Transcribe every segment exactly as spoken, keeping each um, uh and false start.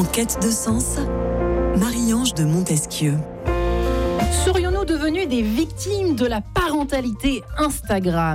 En quête de sens, Marie-Ange de Montesquieu. Serions-nous devenus des victimes de la parentalité Instagram ?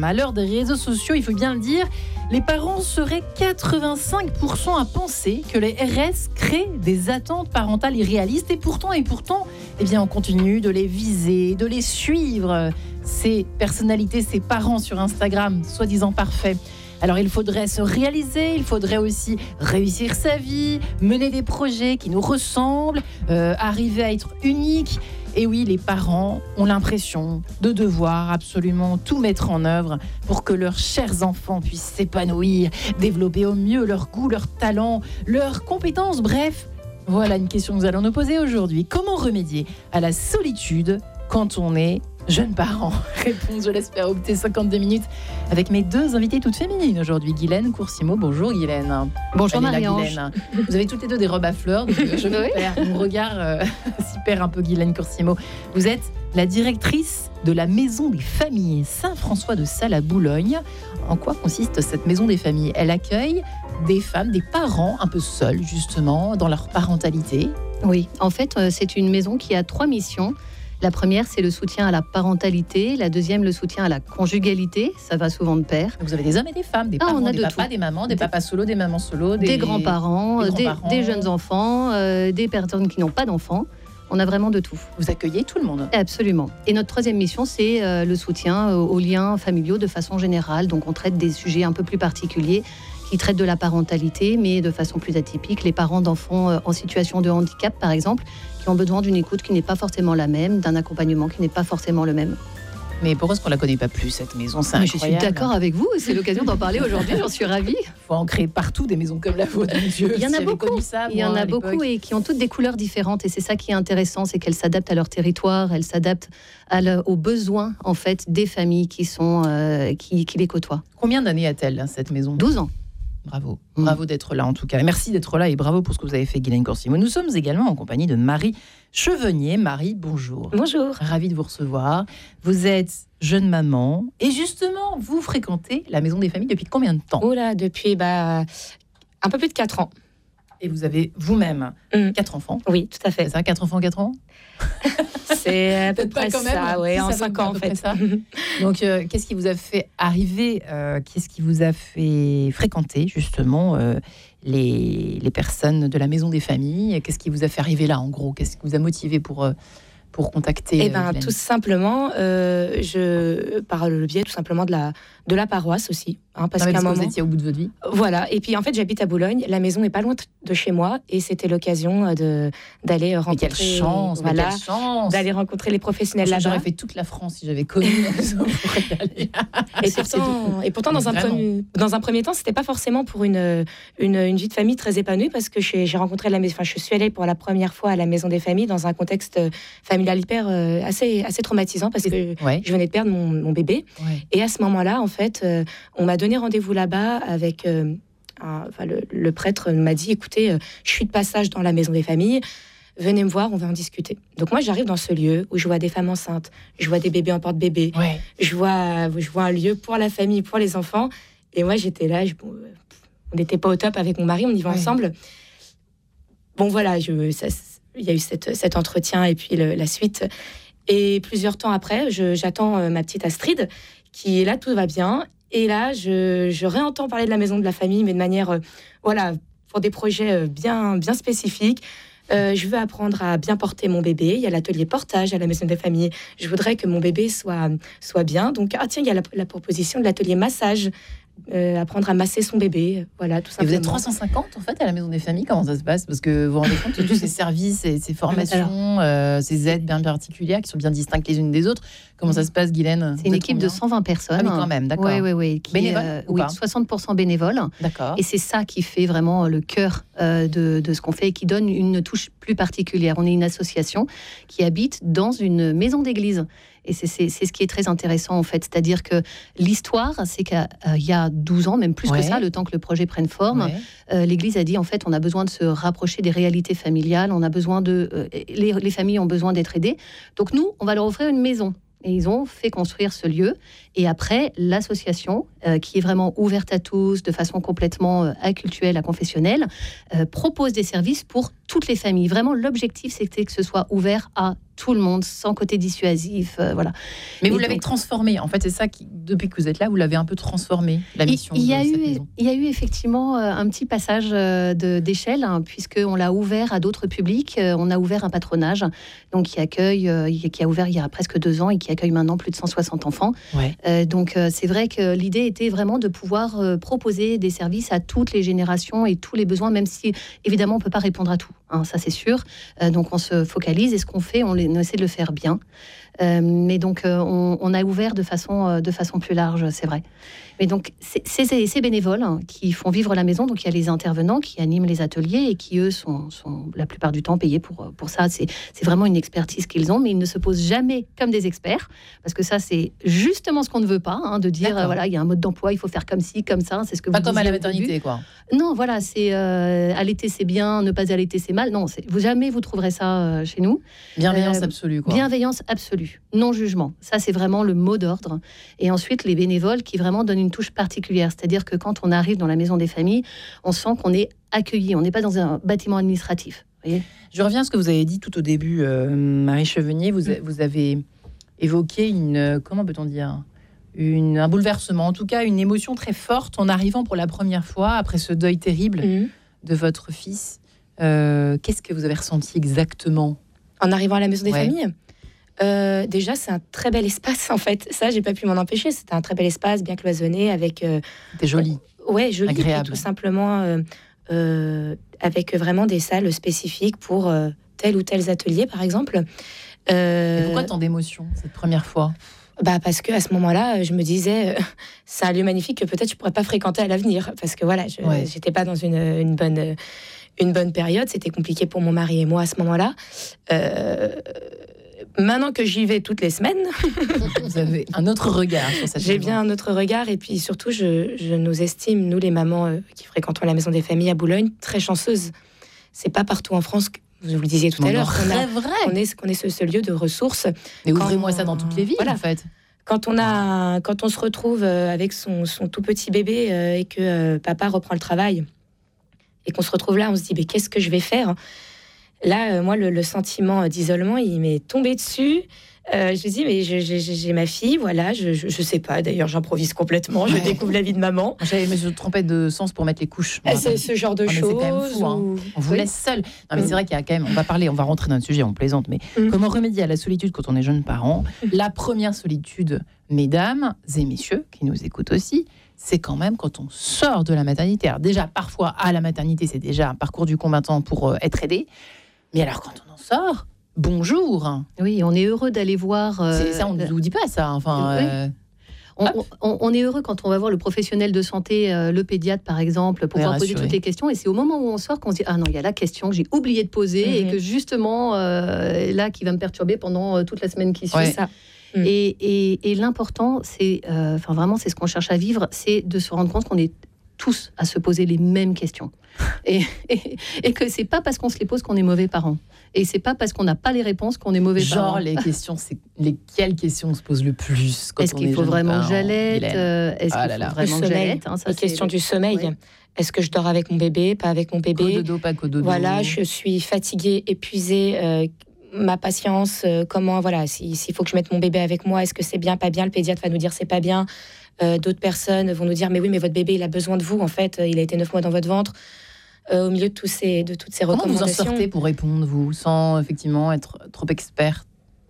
À l'heure des réseaux sociaux, il faut bien le dire, les parents seraient quatre-vingt-cinq pour cent à penser que les R S créent des attentes parentales irréalistes. Et pourtant, et pourtant, eh bien, on continue de les viser, de les suivre. Ces personnalités, ces parents sur Instagram, soi-disant parfaits. Alors il faudrait se réaliser, il faudrait aussi réussir sa vie, mener des projets qui nous ressemblent, euh, arriver à être unique. Et oui, les parents ont l'impression de devoir absolument tout mettre en œuvre pour que leurs chers enfants puissent s'épanouir, développer au mieux leur goût, leur talent, leurs compétences. Bref, voilà une question que nous allons nous poser aujourd'hui. Comment remédier à la solitude quand on est jeune parent ? Réponse, je l'espère, au bout de cinquante-deux minutes avec mes deux invités toutes féminines aujourd'hui. Guylaine Coursimo, bonjour Guylaine. Bonjour Marie-Ange. Vous avez toutes les deux des robes à fleurs, donc je me Oui. perds. Mon regard euh, s'y perd un peu, Guylaine Coursimo. Vous êtes la directrice de la Maison des Familles Saint-François de Sales à Boulogne. En quoi consiste cette Maison des Familles ? Elle accueille des femmes, des parents un peu seuls justement dans leur parentalité. Oui, en fait, euh, c'est une maison qui a trois missions. La première, c'est le soutien à la parentalité. La deuxième, le soutien à la conjugalité. Ça va souvent de pair. Vous avez des hommes et des femmes, des Ah, parents, on a des de papas, tout. des mamans, des Des- papas solo, des mamans solo, Des, grands-parents, des des, grands-parents. des jeunes enfants, euh, des personnes qui n'ont pas d'enfants. On a vraiment de tout. Vous accueillez tout le monde. Absolument. Et notre troisième mission, c'est euh, le soutien aux, aux liens familiaux de façon générale. Donc, on traite des sujets un peu plus particuliers qui traitent de la parentalité, mais de façon plus atypique. Les parents d'enfants euh, en situation de handicap, par exemple, qui ont besoin d'une écoute qui n'est pas forcément la même, d'un accompagnement qui n'est pas forcément le même. Mais pourquoi est-ce qu'on la connaît pas plus, cette maison ? C'est Mais je suis incroyable. d'accord avec vous, c'est l'occasion d'en parler aujourd'hui, j'en suis ravie. Il faut en créer partout des maisons comme la vôtre, mon Dieu. Il y en Si a j'avais beaucoup, connu ça, il y en moi, a à l'époque. beaucoup et qui ont toutes des couleurs différentes. Et c'est ça qui est intéressant, c'est qu'elles s'adaptent à leur territoire, elles s'adaptent à le- aux besoins en fait des familles qui, sont, euh, qui, qui les côtoient. Combien d'années a-t-elle, hein, cette maison ? douze ans. Bravo. Mm. Bravo d'être là, en tout cas. Merci d'être là et bravo pour ce que vous avez fait, Guylaine Coursimo. Nous sommes également en compagnie de Marie Chevenier. Marie, bonjour. Bonjour. Ravie de vous recevoir. Vous êtes jeune maman et justement, vous fréquentez la Maison des Familles depuis combien de temps ? Oula, depuis bah, un peu plus de quatre ans. Et vous avez vous-même Mm. quatre enfants. Oui, tout à C'est fait. ça, quatre enfants, quatre ans ? C'est à peu Peut-être pas près quand même, ça, ouais, si en ça cinq veut ans à en peu près fait. ça. Donc, euh, qu'est-ce qui vous a fait arriver euh, Qu'est-ce qui vous a fait fréquenter justement euh, les, les personnes de la Maison des Familles ? Qu'est-ce qui vous a fait arriver là, en gros ? Qu'est-ce qui vous a motivé pour, euh, pour contacter Eh euh, ben, Guylaine ? tout simplement, euh, je, par le biais tout simplement de la, de la paroisse aussi. Hein, parce Non, mais qu'à un parce que moment. vous étiez au bout de votre vie. Voilà, et puis en fait j'habite à Boulogne, la maison n'est pas loin de chez moi et c'était l'occasion euh, de, d'aller Mais rencontrer, quelle chance, mais voilà, quelle chance d'aller rencontrer les professionnels Franchement, là-bas. J'aurais fait toute la France si j'avais connu la maison pour y aller. Et C'est pourtant, et pourtant dans, un Vraiment. premier, dans un premier temps, c'était pas forcément pour une, une, une vie de famille très épanouie parce que j'ai, j'ai rencontré la maison. Enfin, je suis allée pour la première fois à la Maison des Familles dans un contexte euh, familial hyper euh, assez, assez traumatisant parce que Ouais, je venais de perdre mon, mon bébé. ouais. Et à ce moment-là, en fait, euh, on m'a donné rendez-vous là-bas avec. euh, un- enfin, le, le prêtre m'a dit écoutez, euh, je suis de passage dans la Maison des Familles. Venez me voir, on va en discuter. Donc moi, j'arrive dans ce lieu où je vois des femmes enceintes, je vois des bébés en porte-bébé, Ouais. je vois, je vois un lieu pour la famille, pour les enfants. Et moi, j'étais là, je- bon, euh, on n'était pas au top avec mon mari, on y va Ouais. ensemble. Bon, voilà, je, ça, il y a eu cette, cet entretien et puis le- la suite. Et plusieurs temps après, je- j'attends euh, ma petite Astrid, qui est là, tout va bien. Et là, je, je réentends parler de la maison de la famille, mais de manière, euh, voilà, pour des projets euh, bien, bien spécifiques. Euh, je veux apprendre à bien porter mon bébé. Il y a l'atelier portage à la maison des familles. Je voudrais que mon bébé soit, soit bien. Donc, ah tiens, il y a la, la proposition de l'atelier massage. Euh, apprendre à masser son bébé. Voilà, tout Et simplement. vous êtes trois cent cinquante en fait à la Maison des Familles, comment ça se passe ? Parce que vous vous rendez compte de tous ces services, ces, ces formations, euh, ces aides bien particulières qui sont bien distinctes les unes des autres. Comment ça se passe, Guylaine ? C'est Vous une êtes équipe de combien cent vingt personnes. Ah oui, quand même, d'accord. Oui, oui, oui. Qui est, Bénévoles euh, ou Oui, pas soixante pour cent bénévoles. D'accord. Et c'est ça qui fait vraiment le cœur euh, de, de ce qu'on fait et qui donne une touche plus particulière. On est une association qui habite dans une maison d'église. Et c'est, c'est, c'est ce qui est très intéressant, en fait. C'est-à-dire que l'histoire, c'est qu'il y a douze ans, même plus Ouais. que ça, le temps que le projet prenne forme, Ouais. euh, l'Église a dit, en fait, on a besoin de se rapprocher des réalités familiales, on a besoin de... euh, les, les familles ont besoin d'être aidées. Donc nous, on va leur offrir une maison. Et ils ont fait construire ce lieu. Et après, l'association, euh, qui est vraiment ouverte à tous, de façon complètement euh, accultuelle, aconfessionnelle, euh, propose des services pour toutes les familles. Vraiment, l'objectif, c'était que ce soit ouvert à tout le monde, sans côté dissuasif. Euh, voilà. Mais vous Et l'avez donc, transformé. En fait, c'est ça qui, depuis que vous êtes là, vous l'avez un peu transformé, la mission il, il y a de cette eu, maison. il y a eu effectivement euh, un petit passage euh, de, d'échelle, hein, puisqu'on l'a ouvert à d'autres publics. Euh, on a ouvert un patronage donc, qui, accueille, euh, qui a ouvert il y a presque deux ans et qui accueille maintenant plus de cent soixante enfants. Ouais. Euh, donc euh, c'est vrai que l'idée était vraiment de pouvoir euh, proposer des services à toutes les générations et tous les besoins, même si évidemment on ne peut pas répondre à tout, hein, ça c'est sûr. Euh, donc on se focalise et ce qu'on fait, on, les, on essaie de le faire bien. Euh, mais donc euh, on, on a ouvert de façon, euh, de façon plus large, c'est vrai. Mais donc c'est ces, ces bénévoles hein, qui font vivre la maison, donc il y a les intervenants qui animent les ateliers et qui eux sont, sont la plupart du temps payés pour, pour ça. C'est, c'est vraiment une expertise qu'ils ont, mais ils ne se posent jamais comme des experts, parce que ça c'est justement ce qu'on ne veut pas, hein, de dire euh, voilà, il y a un mode d'emploi, il faut faire comme ci, comme ça, c'est ce que Pas vous comme à la disiez au début. maternité, quoi. Non, voilà, c'est euh, allaiter c'est bien, ne pas allaiter c'est mal. Non, c'est, vous jamais vous trouverez ça euh, chez nous. Bienveillance Euh, absolue, quoi. Bienveillance absolue, non jugement. Ça, c'est vraiment le mot d'ordre. Et ensuite, les bénévoles qui vraiment donnent une touche particulière. C'est-à-dire que quand on arrive dans la maison des familles, on sent qu'on est accueilli. On n'est pas dans un bâtiment administratif. Vous voyez ? Je reviens à ce que vous avez dit tout au début, euh, Marie Chevenier. Vous, a- vous avez évoqué une, euh, comment peut-on dire, une, un bouleversement, en tout cas une émotion très forte en arrivant pour la première fois après ce deuil terrible Mhm. de votre fils. Euh, qu'est-ce que vous avez ressenti exactement ? En arrivant à la maison des Ouais. familles, euh, déjà, c'est un très bel espace, en fait. Ça, j'ai pas pu m'en empêcher. C'était un très bel espace, bien cloisonné, avec... euh, C'était joli. ouais, joli, puis Agréable. tout simplement, euh, euh, avec vraiment des salles spécifiques pour euh, tel ou tel atelier, par exemple. Euh, Et pourquoi tant d'émotions cette première fois ? Bah parce que à ce moment-là, je me disais, euh, c'est un lieu magnifique que peut-être je pourrais pas fréquenter à l'avenir, parce que voilà, je Ouais. j'étais pas dans une, une bonne une bonne période. C'était compliqué pour mon mari et moi à ce moment-là. Euh, maintenant que j'y vais toutes les semaines, Vous avez un autre regard sur cette j'ai maison. bien un autre regard, et puis surtout, je, je nous estime, nous les mamans euh, qui fréquentons la maison des familles à Boulogne, très chanceuses. C'est pas partout en France, que, vous le disiez tout On à en l'heure, qu'on a- rêverait. qu'on est, qu'on est ce, ce lieu de ressources. Mais quand- ouvrez-moi ça dans toutes les villes, Voilà. en fait. Quand on, a, quand on se retrouve euh, avec son, son tout petit bébé euh, et que euh, papa reprend le travail et qu'on se retrouve là, on se dit mais qu'est-ce que je vais faire ? Là, euh, moi, le, le sentiment d'isolement, il m'est tombé dessus. Euh, je me dis mais je- je- j'ai ma fille, voilà, je, je, je sais pas. D'ailleurs, j'improvise complètement. Je Ouais. découvre la vie de maman. J'avais me suis trompée de sens pour mettre les couches. Ah, c'est ce genre de Ah, mais c'est choses. quand même fou, hein. où- On vous Oui. laisse seul. Non, mais Mm. c'est vrai qu'il y a quand même. On va parler, on va rentrer dans le sujet, on plaisante. Mais Mm. comment remédier à la solitude quand on est jeune parent ? La première solitude, mesdames et messieurs qui nous écoutent aussi, c'est quand même quand on sort de la maternité. Alors déjà, parfois à la maternité, c'est déjà un parcours du combattant pour euh, être aidé. Mais alors quand on en sort, bonjour. Oui, on est heureux d'aller voir. euh, C'est ça, on ne vous dit pas ça. Enfin. Oui. euh, On, on- on est heureux quand on va voir le professionnel de santé, euh, le pédiatre par exemple, pour Ouais, pouvoir poser rassuré. toutes les questions. Et c'est au moment où on sort qu'on se dit ah non, il y a la question que j'ai oublié de poser Mhm. et que justement euh, là qui va me perturber pendant euh, toute la semaine qui suit. Ouais. C'est ça. Mm. Et, et- et l'important, c'est, euh, enfin vraiment, c'est ce qu'on cherche à vivre, c'est de se rendre compte qu'on est tous à se poser les mêmes questions. Et, et, et que c'est pas parce qu'on se les pose qu'on est mauvais parent. Et c'est pas parce qu'on n'a pas les réponses qu'on est mauvais parent. Genre les questions, c'est lesquelles questions on se pose le plus quand Est-ce on qu'il est faut jeune vraiment que parent, j'allaite Guylaine euh, Est-ce Ah qu'il là faut là. vraiment Le que sommeil, j'allaite hein, ça, Les c'est questions le- du sommeil. Oui. Est-ce que je dors avec mon bébé, pas avec mon bébé ? Cododo, pas cododo. Voilà, je suis fatiguée, épuisée, euh, ma patience, euh, comment, voilà, si- s'il faut que je mette mon bébé avec moi, est-ce que c'est bien, pas bien ? Le pédiatre va nous dire c'est pas bien. Euh, d'autres personnes vont nous dire mais oui, mais votre bébé, il a besoin de vous, en fait, euh, il a été neuf mois dans votre ventre. Euh, au milieu de, tous ces, de toutes ces Comment vous en recommandations. sortez pour répondre, vous, sans effectivement être trop experte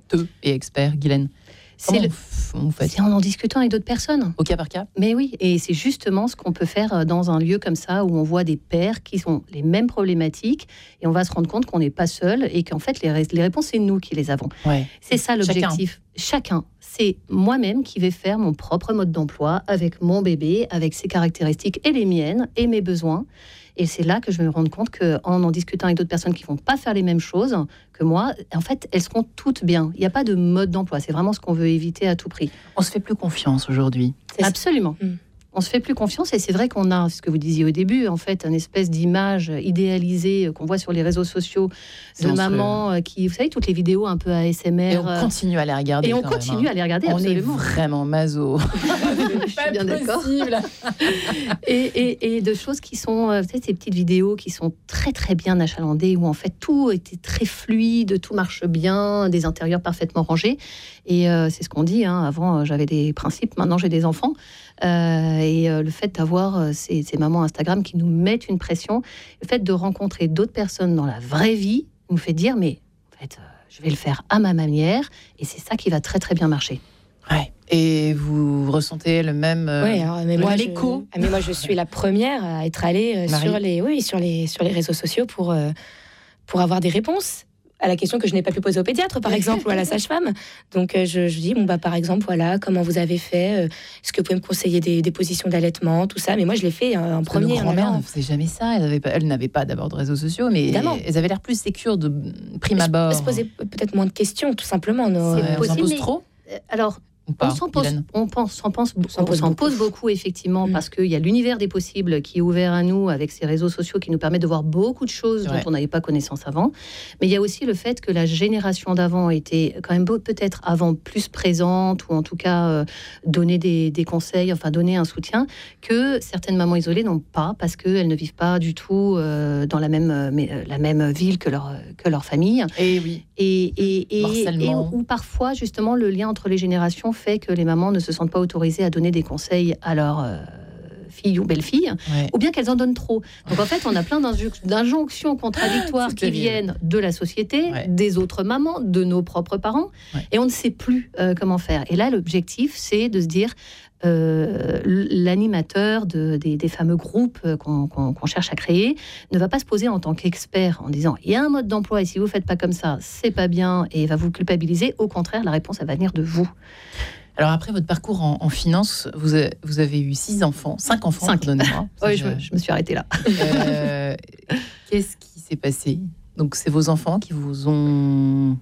et expert, Guylaine ? C'est Comment le- vous f- vous faites c'est en en discutant avec d'autres personnes. au cas par cas ? Mais oui, et c'est justement ce qu'on peut faire dans un lieu comme ça où on voit des pères qui ont les mêmes problématiques et on va se rendre compte qu'on n'est pas seul et qu'en fait les, ré- les réponses c'est nous qui les avons. Ouais. C'est ça l'objectif. Chacun. C'est moi-même qui vais faire mon propre mode d'emploi avec mon bébé, avec ses caractéristiques et les miennes et mes besoins. Et c'est là que je vais me rendre compte qu'en en discutant avec d'autres personnes qui ne vont pas faire les mêmes choses que moi, en fait, elles seront toutes bien. Il n'y a pas de mode d'emploi. C'est vraiment ce qu'on veut éviter à tout prix. On se fait plus confiance aujourd'hui. C'est ça. Absolument. Mm. On se fait plus confiance et c'est vrai qu'on a, ce que vous disiez au début, en fait, une espèce d'image idéalisée qu'on voit sur les réseaux sociaux de C'est maman monstrueux. qui, vous savez, toutes les vidéos un peu A S M R. Et on continue à les regarder. Et on quand continue même, hein. à les regarder, On absolument. est vraiment maso. Je suis bien d'accord. Et, et, et de choses qui sont, euh, peut-être ces petites vidéos qui sont très très bien achalandées, où en fait tout était très fluide, tout marche bien, des intérieurs parfaitement rangés. Et euh, c'est ce qu'on dit, hein, avant euh, j'avais des principes, maintenant j'ai des enfants. Euh, et euh, le fait d'avoir euh, ces, ces mamans Instagram qui nous mettent une pression, le fait de rencontrer d'autres personnes dans la vraie vie nous fait dire, mais en fait, euh, je vais le faire à ma manière, et c'est ça qui va très très bien marcher. Ouais. Et vous ressentez le même euh, Ouais, alors, mais moi, je, l'écho. ah, mais moi, je suis la première à être allée euh, Marie. sur les, oui, sur les, sur les réseaux sociaux pour, euh, pour avoir des réponses à la question que je n'ai pas pu poser au pédiatre, par exemple, ou à la sage-femme. Donc, euh, je, je dis, bon, bah, par exemple, voilà, comment vous avez fait, euh, est-ce que vous pouvez me conseiller des, des positions d'allaitement, tout ça. Mais moi, je l'ai fait euh, en Parce que nos premier. en grand-mères allant- ne faisaient jamais ça. Elles n'avaient pas, elles n'avaient pas d'abord de réseaux sociaux, mais Évidemment. elles avaient l'air plus sécures de prime se, abord. se poser peut-être moins de questions, tout simplement. Nos, C'est Ouais, on s'en possible, pose mais- trop Euh, Alors, ou pas, on s'en pose, Hélène on pense, s'en pense, on s'en pose s'en beaucoup. pose beaucoup, effectivement, Mm. parce qu'il y a l'univers des possibles qui est ouvert à nous avec ces réseaux sociaux qui nous permettent de voir beaucoup de choses C'est dont vrai. on n'avait pas connaissance avant. Mais il y a aussi le fait que la génération d'avant était quand même beau- peut-être avant plus présente, ou en tout cas euh, donner des, des conseils, enfin donner un soutien, que certaines mamans isolées n'ont pas, parce qu'elles ne vivent pas du tout euh, dans la même, euh, mais, euh, la même ville que leur, que leur famille. Et oui. Et, et, et, Morcellement. et où parfois, justement, le lien entre les générations fait que les mamans ne se sentent pas autorisées à donner des conseils à leurs euh, filles ou belles-filles, Ouais. ou bien qu'elles en donnent trop. Donc en fait, on a plein d'inju- d'injonctions contradictoires C'est qui terrible. viennent de la société, Ouais. des autres mamans, de nos propres parents, Ouais. et on ne sait plus euh, comment faire. Et là, l'objectif, c'est de se dire... euh, l'animateur de, des, des fameux groupes euh, qu'on qu'on- qu'on cherche à créer ne va pas se poser en tant qu'expert en disant il y a un mode d'emploi et si vous faites pas comme ça, c'est pas bien et va vous culpabiliser. Au contraire, la réponse, elle va venir de vous. Alors après votre parcours en, en finance, vous, a- vous avez eu six enfants, cinq enfants, Cinq. pardonnez-moi. Oui, je, je me suis arrêtée là. Euh, Qu'est-ce qui s'est passé? Donc c'est vos enfants qui vous ont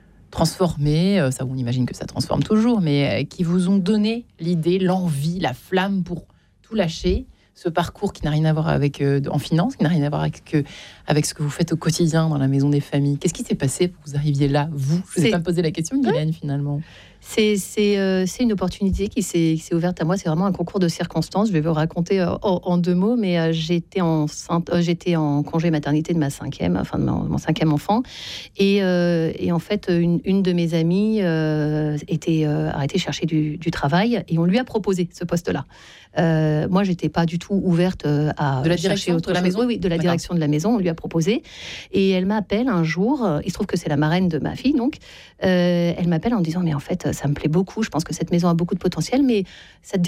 transformé, euh, ça on imagine que ça transforme toujours, mais euh, qui vous ont donné l'idée, l'envie, la flamme pour tout lâcher, ce parcours qui n'a rien à voir avec euh, en finance, qui n'a rien à voir avec, que, avec ce que vous faites au quotidien dans la maison des familles. Qu'est-ce qui s'est passé pour que vous arriviez là, vous? Je ne vous ai C'est- pas posé la question, Guylaine, finalement. C'est c'est, euh, c'est une opportunité qui s'est qui s'est ouverte à moi. C'est vraiment un concours de circonstances. Je vais vous raconter euh, en, en deux mots, mais euh, j'étais enceinte, euh, j'étais en congé maternité de ma cinquième, enfin de mon, mon cinquième enfant, et, euh, et en fait une, une de mes amies euh, était euh, arrêtée chercher du, du travail et on lui a proposé ce poste-là. Euh, moi, j'étais pas du tout ouverte euh, à De la chercher direction autre de la chose. maison Oui, oui, de la D'accord. direction de la maison. On lui a proposé et elle m'appelle un jour. euh, Il se trouve que c'est la marraine de ma fille, donc euh, elle m'appelle en me disant mais en fait ça me plaît beaucoup. Je pense que cette maison a beaucoup de potentiel, mais ça te